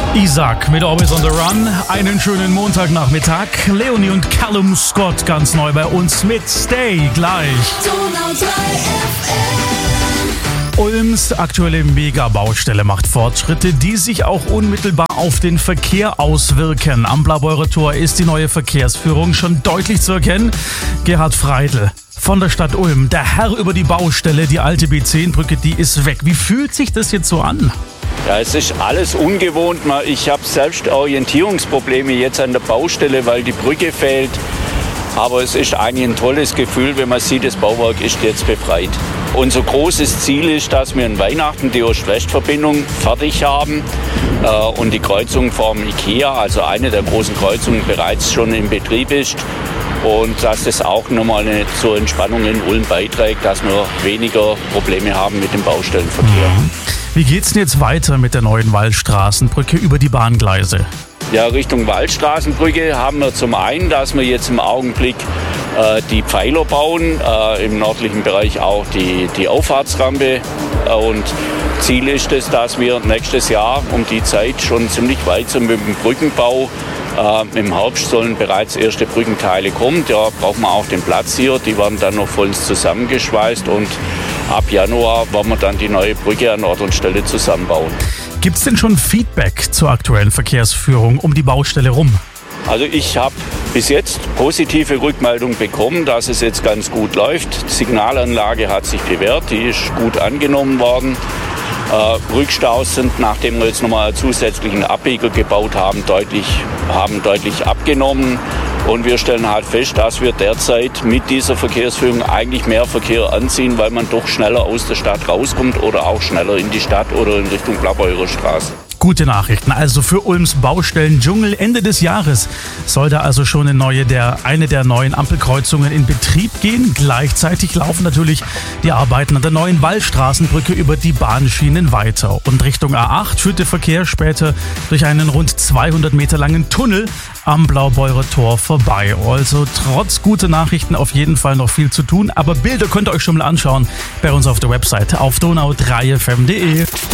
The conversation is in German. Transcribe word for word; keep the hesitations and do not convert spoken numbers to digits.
Isaac mit Always on the Run. Einen schönen Montagnachmittag. Leonie und Callum Scott ganz neu bei uns mit Stay gleich. Ulms aktuelle Megabaustelle macht Fortschritte, die sich auch unmittelbar auf den Verkehr auswirken. Am Blaubeurer Tor ist die neue Verkehrsführung schon deutlich zu erkennen. Gerhard Freidl von der Stadt Ulm, der Herr über die Baustelle, die alte B zehn Brücke, die ist weg. Wie fühlt sich das jetzt so an? Ja, es ist alles ungewohnt. Ich habe selbst Orientierungsprobleme jetzt an der Baustelle, weil die Brücke fehlt. Aber es ist eigentlich ein tolles Gefühl, wenn man sieht, das Bauwerk ist jetzt befreit. Unser großes Ziel ist, dass wir an Weihnachten die Ost-West-Verbindung fertig haben äh, und die Kreuzung vom Ikea, also eine der großen Kreuzungen, bereits schon in Betrieb ist. Und dass das auch nochmal eine, zur Entspannung in Ulm beiträgt, dass wir weniger Probleme haben mit dem Baustellenverkehr. Mhm. Wie geht's denn jetzt weiter mit der neuen Wallstraßenbrücke über die Bahngleise? Ja, Richtung Wallstraßenbrücke haben wir zum einen, dass wir jetzt im Augenblick äh, die Pfeiler bauen, äh, im nördlichen Bereich auch die, die Auffahrtsrampe. Äh, und Ziel ist es, dass wir nächstes Jahr um die Zeit schon ziemlich weit sind mit dem Brückenbau. Äh, Im Herbst sollen bereits erste Brückenteile kommen. Da braucht man auch den Platz hier. Die werden dann noch vollends zusammengeschweißt und ab Januar werden wir dann die neue Brücke an Ort und Stelle zusammenbauen. Gibt es denn schon Feedback zur aktuellen Verkehrsführung um die Baustelle rum? Also ich habe bis jetzt positive Rückmeldungen bekommen, dass es jetzt ganz gut läuft. Die Signalanlage hat sich bewährt, die ist gut angenommen worden. Äh, Rückstaus sind, nachdem wir jetzt nochmal einen zusätzlichen Abbieger gebaut haben, deutlich, haben deutlich abgenommen. Und wir stellen halt fest, dass wir derzeit mit dieser Verkehrsführung eigentlich mehr Verkehr anziehen, weil man doch schneller aus der Stadt rauskommt oder auch schneller in die Stadt oder in Richtung Blaubeurer Straße. Gute Nachrichten also für Ulms Baustellen-Dschungel. Ende des Jahres soll da also schon eine neue, der, eine der neuen Ampelkreuzungen in Betrieb gehen. Gleichzeitig laufen natürlich die Arbeiten an der neuen Wallstraßenbrücke über die Bahnschienen weiter. Und Richtung A acht führt der Verkehr später durch einen rund zweihundert Meter langen Tunnel am Blaubeurer Tor vorbei. Also trotz guter Nachrichten auf jeden Fall noch viel zu tun. Aber Bilder könnt ihr euch schon mal anschauen bei uns auf der Webseite auf donau drei f m punkt de.